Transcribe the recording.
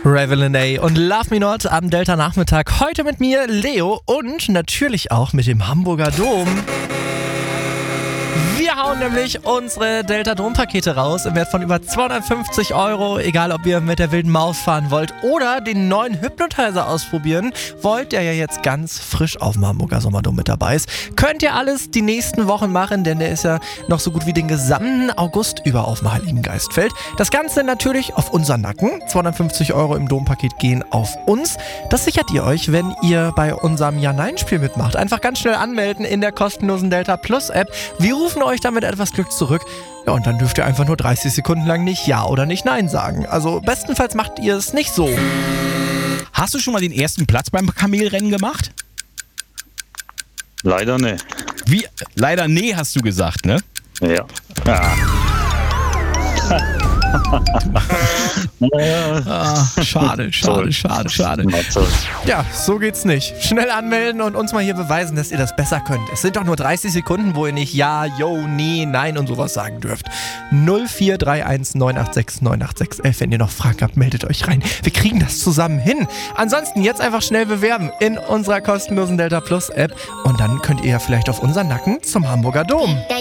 Revelin A und Love Me Not am Delta-Nachmittag. Heute mit mir, Leo, und natürlich auch mit dem Hamburger Dom. Wir hauen nämlich unsere Delta-Dom-Pakete raus im Wert von über 250 €. Egal, ob ihr mit der wilden Maus fahren wollt oder den neuen Hypnotizer ausprobieren wollt, der ja jetzt ganz frisch auf dem Hamburger Sommerdom mit dabei ist. Könnt ihr alles die nächsten Wochen machen, denn der ist ja noch so gut wie den gesamten August über auf dem Heiligen Geistfeld. Das Ganze natürlich auf unseren Nacken. 250 € im Dompaket gehen auf uns. Das sichert ihr euch, wenn ihr bei unserem Ja-Nein-Spiel mitmacht. Einfach ganz schnell anmelden in der kostenlosen Delta Plus App. Wir rufen euch damit etwas Glück zurück. Ja, und dann dürft ihr einfach nur 30 Sekunden lang nicht Ja oder nicht Nein sagen. Also bestenfalls macht ihr es nicht so. Hast du schon mal den ersten Platz beim Kamelrennen gemacht? Leider nicht. Wie? Leider nee, hast du gesagt, ne? Ja. Schade. Ja, so geht's nicht. Schnell anmelden und uns mal hier beweisen, dass ihr das besser könnt. Es sind doch nur 30 Sekunden, wo ihr nicht Ja, Jo, Nee, Nein und sowas sagen dürft. 0431 986 986 11. Wenn ihr noch Fragen habt, meldet euch rein. Wir kriegen das zusammen hin. Ansonsten jetzt einfach schnell bewerben in unserer kostenlosen Delta Plus App und dann könnt ihr ja vielleicht auf unseren Nacken zum Hamburger Dom.